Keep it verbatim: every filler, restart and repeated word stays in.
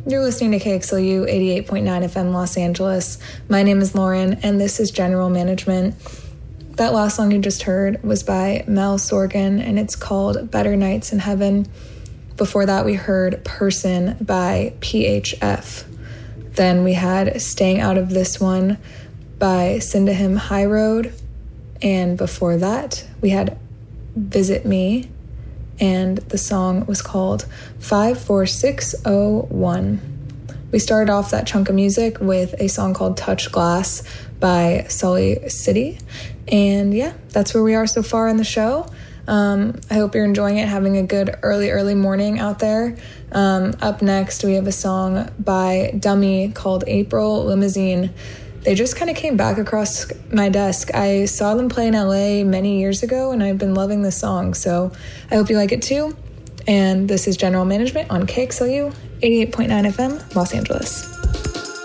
You're listening to K X L U eighty-eight point nine F M Los Angeles. My name is Lauren, and this is General Management. That last song you just heard was by Mel Sorgan, and it's called Better Nights in Heaven. Before that, we heard Person by P H F. Then we had Staying Out of This One by Syndahim High Road. And before that, we had Visit Me, and the song was called five four six oh one. We started off that chunk of music with a song called Touch Glass by Sully City. And yeah, that's where we are so far in the show. Um, I hope you're enjoying it, having a good early, early morning out there. Um, up next, we have a song by Dummy called April Limousine. They just kind of came back across my desk. I saw them play in L A many years ago, and I've been loving this song, so I hope you like it too. And this is General Management on K X L U eighty-eight point nine F M, Los Angeles.